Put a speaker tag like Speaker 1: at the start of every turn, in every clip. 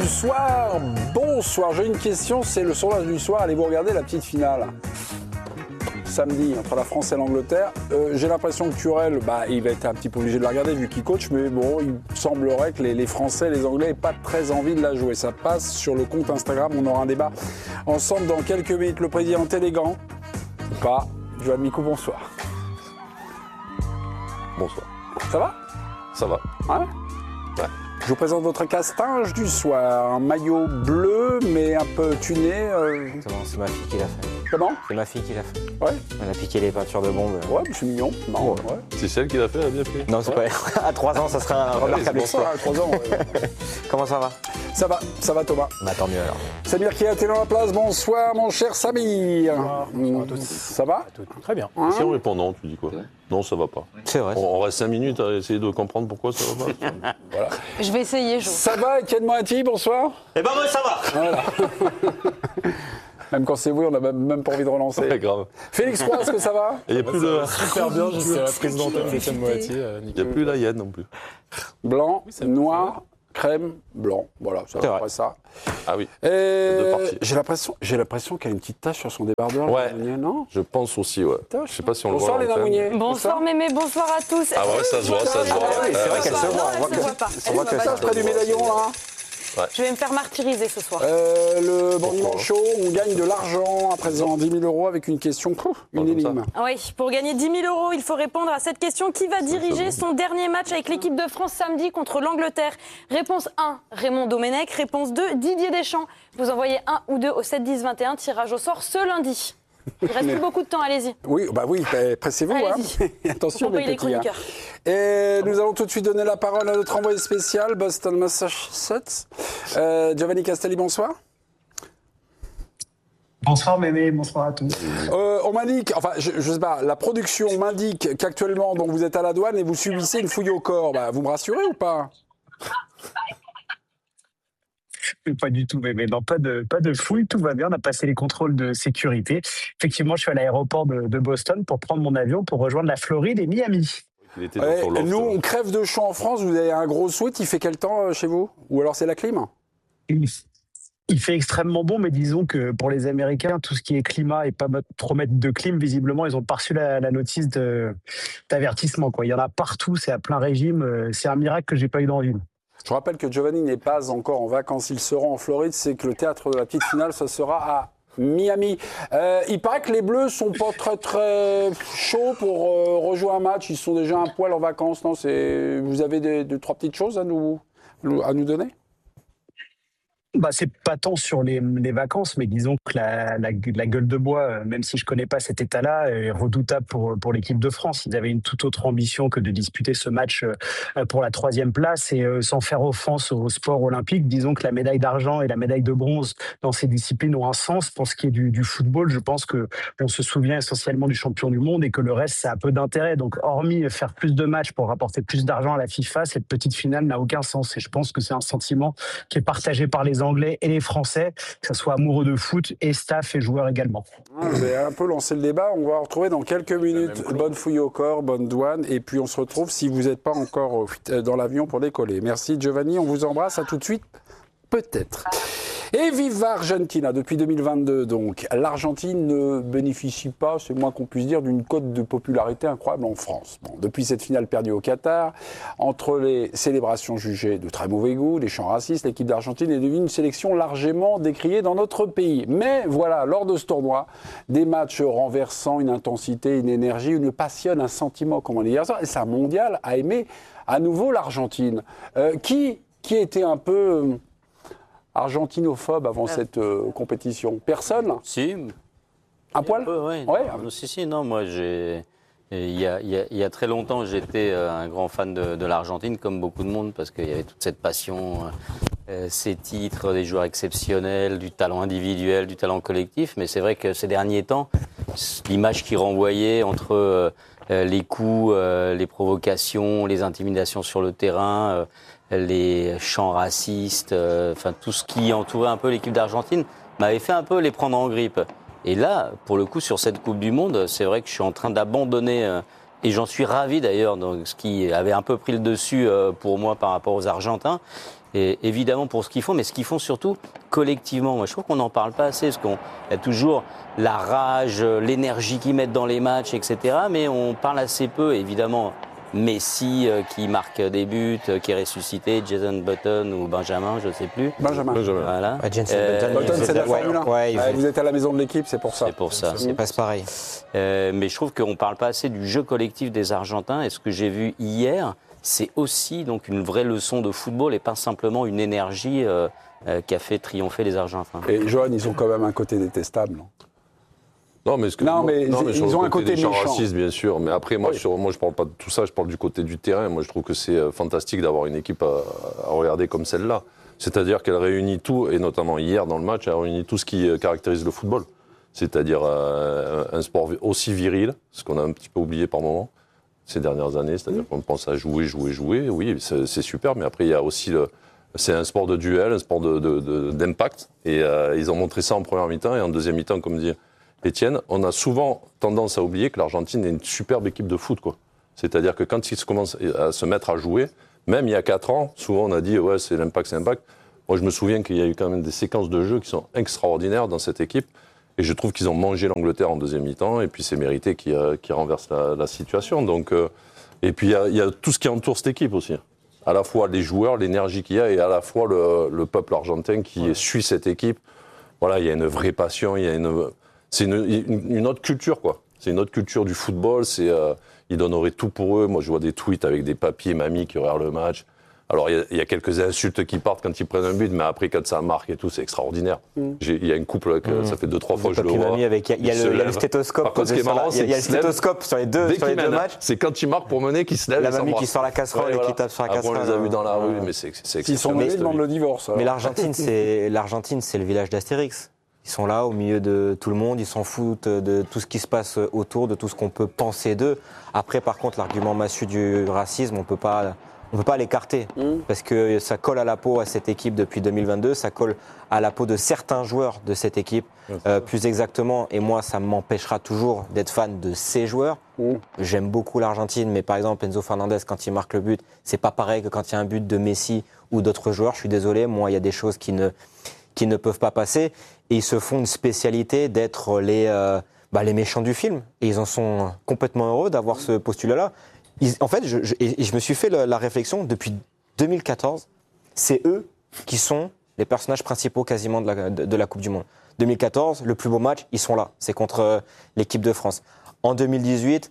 Speaker 1: du soir, bonsoir. J'ai une question, c'est le sondage du soir. Allez-vous regarder la petite finale samedi entre la France et l'Angleterre? J'ai l'impression que Turel, il va être un petit peu obligé de la regarder vu qu'il coach, mais bon, il semblerait que les Français et les Anglais n'aient pas très envie de la jouer. Ça passe sur le compte Instagram, on aura un débat ensemble dans quelques minutes. Le président élégant, ou pas, Johan Micou, bonsoir.
Speaker 2: Bonsoir.
Speaker 1: Ça va?
Speaker 2: Ça va.
Speaker 1: Ouais. Je vous présente votre castinge du soir. Un maillot bleu, mais un peu tuné.
Speaker 3: C'est ma fille qui l'a fait.
Speaker 1: Comment?
Speaker 3: C'est ma fille qui l'a fait.
Speaker 1: Ouais.
Speaker 3: Elle a piqué les peintures de bombes.
Speaker 1: Ouais, mais c'est mignon. Non, ouais.
Speaker 2: C'est celle qui l'a fait, elle a bien fait.
Speaker 3: Non, c'est pas. À 3 ans, ça serait un remarquable
Speaker 1: C'est
Speaker 3: exploit.
Speaker 1: ça, 3 ans. Ouais.
Speaker 3: Comment ça va?
Speaker 1: Ça va Thomas.
Speaker 3: Bah tant mieux alors.
Speaker 1: Samir qui a été dans la place. Bonsoir mon cher Samir.
Speaker 4: Bonsoir à tous.
Speaker 1: Ça va?
Speaker 4: Très bien.
Speaker 2: Si on répond non, tu dis quoi? Non, ça va pas.
Speaker 3: C'est vrai.
Speaker 2: On reste 5 minutes à essayer de comprendre pourquoi ça va pas.
Speaker 1: Voilà.
Speaker 5: Je vais essayer, Jo.
Speaker 1: Ça va, Etienne Moati, bonsoir.
Speaker 3: Eh ben moi ça va.
Speaker 1: Voilà. Même quand c'est oui, on n'a même pas envie de relancer.
Speaker 2: Ouais, grave.
Speaker 1: Félix Croix, est-ce que ça va?
Speaker 2: Et il n'y a plus le.
Speaker 4: Super bien, je suis la présidente d'Etienne Moati.
Speaker 2: Il n'y a plus la hyène non plus.
Speaker 1: Blanc, noir, crème, blanc. Voilà, ça
Speaker 3: C'est
Speaker 1: va
Speaker 3: vrai.
Speaker 1: après ça.
Speaker 2: Ah oui.
Speaker 1: Et
Speaker 2: Deux parties.
Speaker 1: j'ai l'impression qu'il y a une petite tache sur son débardeur.
Speaker 2: Ouais.
Speaker 1: Non?
Speaker 2: Je pense aussi, ouais. Je sais pas si on le voit.
Speaker 1: Bonsoir
Speaker 2: à
Speaker 1: Léna
Speaker 2: l'antenne.
Speaker 1: Mounier.
Speaker 5: Bonsoir Mémé, bonsoir à tous.
Speaker 2: Ah ouais, ça se voit, ça se voit.
Speaker 1: Ah oui, c'est vrai
Speaker 3: qu'elle se voit.
Speaker 5: Non, elle se voit pas.
Speaker 3: On voit que
Speaker 1: Ça, près du médaillon là.
Speaker 5: Je vais me faire martyriser ce soir.
Speaker 1: Le bon dimanche chaud, on gagne de l'argent à présent, 10 000 € avec une question, une
Speaker 2: comme ça.
Speaker 1: énigme.
Speaker 5: Oui, pour gagner 10 000 €, il faut répondre à cette question. Qui va diriger son dernier match avec l'équipe de France samedi contre l'Angleterre? Réponse 1, Raymond Domenech. Réponse 2, Didier Deschamps. Vous envoyez 1 ou 2 au 7 10 21. Tirage au sort ce lundi. Il reste plus beaucoup de temps, allez-y.
Speaker 1: Oui, pressez-vous.
Speaker 5: Allez-y.
Speaker 1: Attention,
Speaker 5: Pour
Speaker 1: mes
Speaker 5: payer les
Speaker 1: petits. Hein.
Speaker 5: chroniqueurs.
Speaker 1: Et nous allons tout de suite donner la parole à notre envoyé spécial, Boston, Massachusetts. Giovanni Castelli, bonsoir.
Speaker 6: Bonsoir Mémé, bonsoir à tous.
Speaker 1: On m'indique, enfin, je sais pas, la production m'indique qu'actuellement, donc, vous êtes à la douane et vous subissez une fouille au corps. Vous me rassurez ou pas?
Speaker 6: Pas du tout, Mémé. Non, pas de fouille, tout va bien. On a passé les contrôles de sécurité. Effectivement, je suis à l'aéroport de Boston pour prendre mon avion pour rejoindre la Floride et Miami.
Speaker 2: Il était dans son loft.
Speaker 1: Nous, on crève de chaud en France. Vous avez un gros sweat. Il fait quel temps chez vous? Ou alors c'est la clim?
Speaker 6: Il fait extrêmement bon, mais disons que pour les Américains, tout ce qui est climat et pas trop mettre de clim, visiblement, ils ont pas reçu la notice d'avertissement, quoi. Il y en a partout, c'est à plein régime. C'est un miracle que j'ai pas eu dans une.
Speaker 1: Je rappelle que Giovanni n'est pas encore en vacances. Il sera en Floride. C'est que le théâtre de la petite finale, ça sera à Miami. Il paraît que les Bleus sont pas très très chauds pour rejouer un match. Ils sont déjà un poil en vacances. Non, vous avez deux, trois petites choses à nous donner?
Speaker 6: C'est pas tant sur les vacances, mais disons que la gueule de bois, même si je connais pas cet état-là, est redoutable pour l'équipe de France. Ils avaient une toute autre ambition que de disputer ce match pour la 3e place et sans faire offense au sport olympique. Disons que la médaille d'argent et la médaille de bronze dans ces disciplines ont un sens. Pour ce qui est du football, je pense que on se souvient essentiellement du champion du monde et que le reste, ça a peu d'intérêt. Donc, hormis faire plus de matchs pour rapporter plus d'argent à la FIFA, cette petite finale n'a aucun sens. Et je pense que c'est un sentiment qui est partagé par les Anglais et les Français, que ce soit amoureux de foot et staff et joueurs également.
Speaker 1: Vous avez un peu lancé le débat. On va retrouver dans quelques minutes. Bonne fouille au corps, bonne douane. Et puis on se retrouve si vous n'êtes pas encore dans l'avion pour décoller. Merci Giovanni, on vous embrasse. À tout de suite, peut-être. Et viva Argentina, depuis 2022 donc. L'Argentine ne bénéficie pas, c'est moins qu'on puisse dire, d'une cote de popularité incroyable en France. Depuis cette finale perdue au Qatar, entre les célébrations jugées de très mauvais goût, les chants racistes, l'équipe d'Argentine est devenue une sélection largement décriée dans notre pays. Mais voilà, lors de ce tournoi, des matchs renversants, une intensité, une énergie, une passion, un sentiment, comme on dit hier soir. Et ça, mondial a aimé à nouveau l'Argentine. Qui était un peu argentinophobe avant cette compétition? Personne?
Speaker 7: Si.
Speaker 1: Un poil?
Speaker 7: Oui.
Speaker 1: Ouais.
Speaker 7: Si, non, moi, il y a très longtemps, j'étais un grand fan de l'Argentine, comme beaucoup de monde, parce qu'il y avait toute cette passion, ces titres, des joueurs exceptionnels, du talent individuel, du talent collectif. Mais c'est vrai que ces derniers temps, l'image qui renvoyait entre les coups, les provocations, les intimidations sur le terrain, les chants racistes, tout ce qui entourait un peu l'équipe d'Argentine m'avait fait un peu les prendre en grippe. Et là, pour le coup, sur cette Coupe du Monde, c'est vrai que je suis en train d'abandonner, et j'en suis ravi d'ailleurs, donc, ce qui avait un peu pris le dessus pour moi par rapport aux Argentins. Et évidemment pour ce qu'ils font, mais ce qu'ils font surtout collectivement. Moi, je trouve qu'on n'en parle pas assez, parce qu'il y a toujours la rage, l'énergie qu'ils mettent dans les matchs, etc. Mais on parle assez peu, évidemment. Messi qui marque des buts, qui est ressuscité, Jason Button ou Benjamin, je ne sais plus.
Speaker 1: Benjamin.
Speaker 7: Voilà.
Speaker 1: Button, c'est de la Formule 1.
Speaker 3: Ouais,
Speaker 1: Vous êtes à la maison de l'équipe, c'est pour ça.
Speaker 7: C'est pour ça.
Speaker 3: c'est pas pareil.
Speaker 7: Mais je trouve qu'on ne parle pas assez du jeu collectif des Argentins. Et ce que j'ai vu hier, c'est aussi donc une vraie leçon de football et pas simplement une énergie qui a fait triompher les Argentins.
Speaker 1: Et Johan, ils ont quand même un côté détestable.
Speaker 2: Non, mais,
Speaker 1: sur
Speaker 2: ils
Speaker 1: ont
Speaker 2: le
Speaker 1: un côté
Speaker 2: des chants
Speaker 1: méchant.
Speaker 2: racistes, bien sûr. Mais après, moi, je parle pas de tout ça. Je parle du côté du terrain. Moi, je trouve que c'est fantastique d'avoir une équipe à regarder comme celle-là. C'est-à-dire qu'elle réunit tout, et notamment hier dans le match, elle réunit tout ce qui caractérise le football. C'est-à-dire un sport aussi viril, ce qu'on a un petit peu oublié par moment ces dernières années. C'est-à-dire qu'on pense à jouer. Oui, c'est super. Mais après, il y a aussi c'est un sport de duel, un sport d'impact. Et ils ont montré ça en première mi-temps. Et en deuxième mi-temps, comme dit Étienne, on a souvent tendance à oublier que l'Argentine est une superbe équipe de foot, quoi. C'est-à-dire que quand ils commencent à se mettre à jouer, même il y a 4 ans, souvent on a dit ouais, c'est l'impact. Moi, je me souviens qu'il y a eu quand même des séquences de jeu qui sont extraordinaires dans cette équipe. Et je trouve qu'ils ont mangé l'Angleterre en deuxième mi-temps. Et puis c'est mérité qui renverse la situation. Donc, et puis il y a tout ce qui entoure cette équipe aussi. À la fois les joueurs, l'énergie qu'il y a, et à la fois le peuple argentin qui suit cette équipe. Voilà, il y a une vraie passion, c'est une autre culture, quoi. C'est une autre culture du football. Ils donneraient tout pour eux. Moi, je vois des tweets avec des papis et mamies qui regardent le match. Alors, il y a quelques insultes qui partent quand ils prennent un but, mais après, quand ça marque et tout, c'est extraordinaire. Il y a une couple, ça fait 2-3 fois que je le vois.
Speaker 3: Il y a le stéthoscope.
Speaker 2: Par contre, ce qui est marrant, c'est
Speaker 3: il y a le stéthoscope sur les deux matchs.
Speaker 2: C'est quand ils marquent pour mener qu'ils se lèvent.
Speaker 3: La mamie qui sort la casserole et qui tape sur la casserole.
Speaker 2: On les a vus dans la rue, mais c'est
Speaker 1: S'ils sont menés, ils demandent le divorce.
Speaker 3: Mais l'Argentine, c'est le village d'Astérix. Ils sont là au milieu de tout le monde, ils s'en foutent de tout ce qui se passe autour, de tout ce qu'on peut penser d'eux. Après, par contre, l'argument massu du racisme, on peut pas l'écarter. Parce que ça colle à la peau à cette équipe depuis 2022, ça colle à la peau de certains joueurs de cette équipe, plus exactement. Et moi, ça m'empêchera toujours d'être fan de ces joueurs. J'aime beaucoup l'Argentine, mais par exemple, Enzo Fernandez, quand il marque le but, c'est pas pareil que quand il y a un but de Messi ou d'autres joueurs. Je suis désolé, moi, il y a des choses qui ne peuvent pas passer. Et ils se font une spécialité d'être les méchants du film. Et ils en sont complètement heureux d'avoir ce postulat-là. En fait, je me suis fait la réflexion, depuis 2014, c'est eux qui sont les personnages principaux quasiment de la Coupe du Monde. 2014, le plus beau match, ils sont là. C'est contre l'équipe de France. En 2018,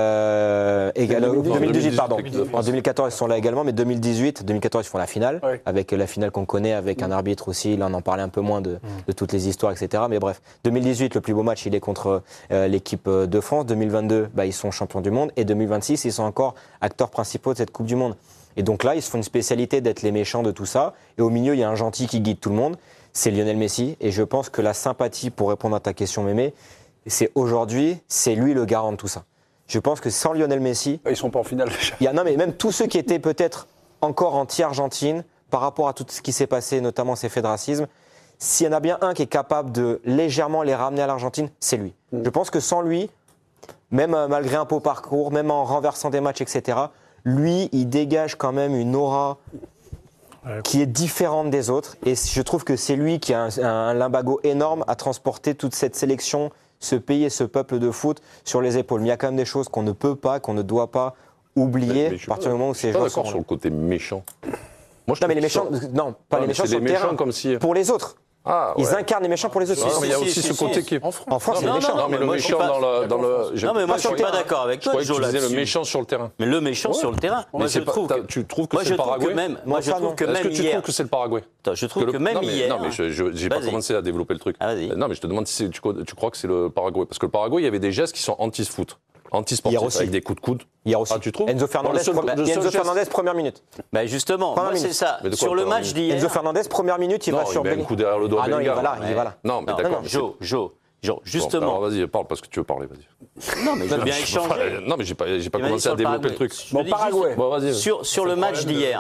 Speaker 3: 2018, pardon. En 2014, ils sont là également, mais 2014, ils font la finale, avec la finale qu'on connaît, avec un arbitre aussi. Là, on en parlait un peu moins de toutes les histoires, etc. Mais bref, 2018, le plus beau match, il est contre l'équipe de France. 2022, ils sont champions du monde. Et 2026, ils sont encore acteurs principaux de cette Coupe du Monde. Et donc là, ils se font une spécialité d'être les méchants de tout ça. Et au milieu, il y a un gentil qui guide tout le monde. C'est Lionel Messi. Et je pense que la sympathie, pour répondre à ta question, Mémé, c'est lui le garant de tout ça. Je pense que sans Lionel Messi...
Speaker 1: Ils sont pas en finale déjà.
Speaker 3: Non, mais même tous ceux qui étaient peut-être encore anti-Argentine, par rapport à tout ce qui s'est passé, notamment ces faits de racisme, s'il y en a bien un qui est capable de légèrement les ramener à l'Argentine, c'est lui. Je pense que sans lui, même malgré un beau parcours, même en renversant des matchs, etc., lui, il dégage quand même une aura qui est différente des autres. Et je trouve que c'est lui qui a un limbago énorme à transporter toute cette sélection, ce pays et ce peuple de foot sur les épaules. Mais il y a quand même des choses qu'on ne peut pas, qu'on ne doit pas oublier à partir du moment où ces joueurs sont
Speaker 2: d'accord sur le côté méchant.
Speaker 3: Moi, non, mais les méchants, pas les méchants sur le terrain,
Speaker 2: comme si...
Speaker 3: pour les autres. Ils incarnent les méchants pour les autres.
Speaker 2: Non, mais il y a aussi ce côté qui...
Speaker 3: En France, c'est les méchants.
Speaker 2: Non, mais le méchant dans le...
Speaker 7: Non, mais moi, je suis pas d'accord avec toi,
Speaker 2: Je croyais que tu disais le méchant sur le terrain.
Speaker 7: Mais le méchant sur le terrain. Moi, je trouve que...
Speaker 2: Tu trouves que c'est le Paraguay?
Speaker 7: Moi, je trouve que même hier...
Speaker 2: Est-ce que tu trouves que c'est le Paraguay?
Speaker 7: Je trouve que même hier...
Speaker 2: Non, mais j'ai pas commencé à développer le truc.
Speaker 7: Vas-y.
Speaker 2: Non, mais je te demande si tu crois que c'est le Paraguay. Parce que le Paraguay, il y avait des gestes qui sont anti-foot. Anti-sportif, avec des coups de coude.
Speaker 3: Hier aussi.
Speaker 2: Tu trouves?
Speaker 3: Enzo Fernandez, première minute.
Speaker 7: Justement, moi c'est ça. Sur le match d'hier...
Speaker 3: Enzo Fernandez, première minute, il va sur
Speaker 2: Bellingham. Un coup derrière le dos à Bellingham.
Speaker 3: Il va là.
Speaker 2: Non, mais d'accord.
Speaker 7: Jo, justement...
Speaker 2: Vas-y, parle parce que tu veux parler, vas-y.
Speaker 7: Non, mais je veux bien échanger.
Speaker 2: Non, mais j'ai pas commencé à développer le truc.
Speaker 1: Bon, Paraguay.
Speaker 7: Sur le match d'hier,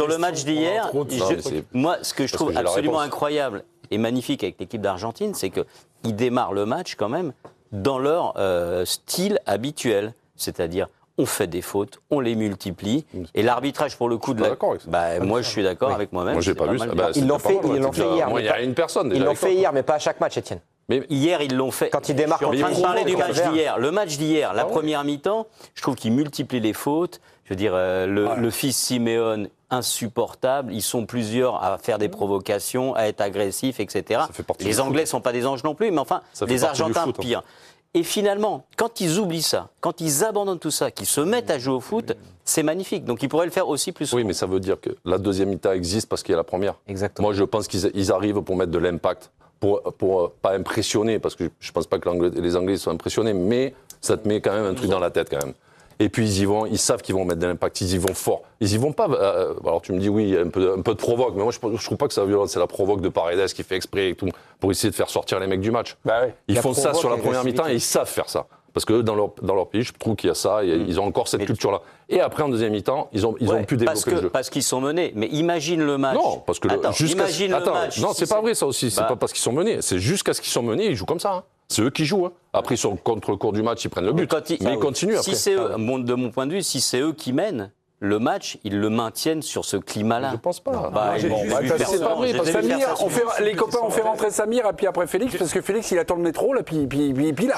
Speaker 7: moi, ce que je trouve absolument incroyable et magnifique avec l'équipe d'Argentine, c'est qu'ils démarrent le match quand même dans leur style habituel. C'est-à-dire, on fait des fautes, on les multiplie. Et l'arbitrage, pour le coup, moi, je suis d'accord avec moi-même.
Speaker 2: Moi, j'ai pas vu ça.
Speaker 3: Ils l'ont fait hier.
Speaker 2: Moi, il y a une personne.
Speaker 3: Ils l'ont fait hier, mais pas à chaque match, Étienne.
Speaker 7: Mais hier, ils l'ont fait.
Speaker 3: Quand ils démarrent,
Speaker 7: je suis en train de parler du match d'hier. Le match d'hier, la première mi-temps, je trouve qu'ils multiplient les fautes. Je veux dire, le fils Simeone, insupportable. Ils sont plusieurs à faire des provocations, à être agressifs, etc. Les Anglais ne sont pas des anges non plus, mais enfin, les Argentins, pire. Et finalement, quand ils oublient ça, quand ils abandonnent tout ça, qu'ils se mettent à jouer au foot, c'est magnifique. Donc ils pourraient le faire aussi plus souvent.
Speaker 2: Oui, mais ça veut dire que la deuxième mi-temps existe parce qu'il y a la première.
Speaker 3: Exactement.
Speaker 2: Moi, je pense qu'ils arrivent pour mettre de l'impact, pour pas impressionner, parce que je pense pas que les Anglais soient impressionnés, mais ça te met quand même un truc dans la tête quand même. Et puis ils y vont, ils savent qu'ils vont mettre de l'impact, ils y vont fort. Ils y vont pas. Alors tu me dis oui, un peu de provoque, mais moi je trouve pas que c'est violent. C'est la provoque de Paredes qui fait exprès et tout pour essayer de faire sortir les mecs du match. Ils font ça sur la première mi-temps et ils savent faire ça. Parce que dans leur pays, je trouve qu'il y a ça, ils ont encore cette culture-là. Et après, en deuxième mi-temps, ils ont pu développer le jeu.
Speaker 7: Parce qu'ils sont menés. Mais imagine le match.
Speaker 2: Non, parce que non, c'est pas vrai ça aussi. C'est pas parce qu'ils sont menés. C'est jusqu'à ce qu'ils sont menés, ils jouent comme ça. Hein. C'est eux qui jouent. Hein. Après, contre le cours du match, ils prennent le but. Mais ils continuent après.
Speaker 7: Si c'est eux, de mon point de vue, si c'est eux qui mènent le match, ils le maintiennent sur ce climat-là.
Speaker 2: Je pense pas.
Speaker 1: C'est pas vrai. Samir, les copains ont fait rentrer Samir et puis après Félix, parce que Félix il attend le métro, là, puis il